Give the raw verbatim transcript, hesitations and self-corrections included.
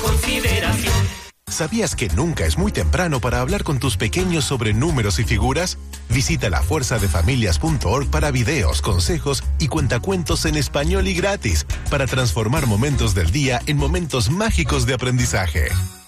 consideración. ¿Sabías que nunca es muy temprano para hablar con tus pequeños sobre números y figuras? Visita la fuerza de familias punto org para videos, consejos y cuentacuentos en español y gratis para transformar momentos del día en momentos mágicos de aprendizaje.